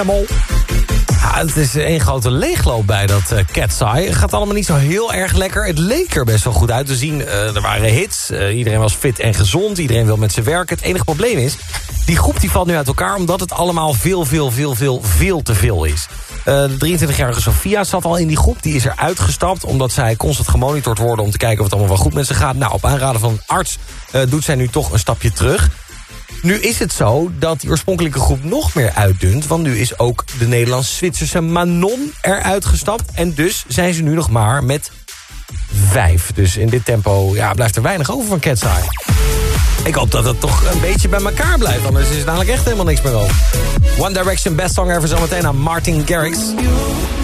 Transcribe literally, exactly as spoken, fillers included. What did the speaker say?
Ja, het is één grote leegloop bij dat uh, Cat's Eye. Het gaat allemaal niet zo heel erg lekker. Het leek er best wel goed uit te zien. Uh, er waren hits. Uh, iedereen was fit en gezond. Iedereen wil met zijn werken. Het enige probleem is, die groep die valt nu uit elkaar omdat het allemaal veel, veel, veel, veel, veel te veel is. Uh, de drieëntwintigjarige Sofia zat al in die groep. Die is er uitgestapt omdat zij constant gemonitord worden om te kijken of het allemaal wel goed met ze gaat. Nou, op aanraden van een arts uh, doet zij nu toch een stapje terug. Nu is het zo dat die oorspronkelijke groep nog meer uitdunt. Want nu is ook de Nederlands-Zwitserse Manon eruit gestapt. En dus zijn ze nu nog maar met vijf. Dus in dit tempo ja, blijft er weinig over van Cat's Eye. Ik hoop dat het toch een beetje bij elkaar blijft. Anders is het namelijk echt helemaal niks meer over. One Direction Best Song Ever zometeen aan Martin Garrix.